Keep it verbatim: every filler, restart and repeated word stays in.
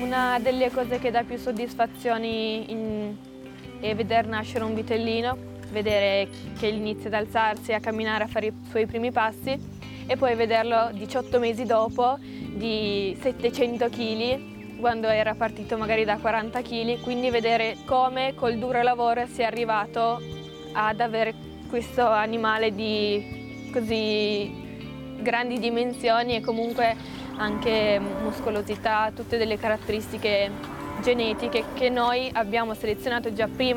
Una delle cose che dà più soddisfazioni in- è vedere nascere un vitellino, vedere che inizia ad alzarsi, a camminare, a fare i suoi primi passi e poi vederlo diciotto mesi dopo di settecento chili, quando era partito magari da quaranta chili, quindi vedere come col duro lavoro si è arrivato ad avere questo animale di così grandi dimensioni e comunque anche muscolosità, tutte delle caratteristiche genetiche che noi abbiamo selezionato già prima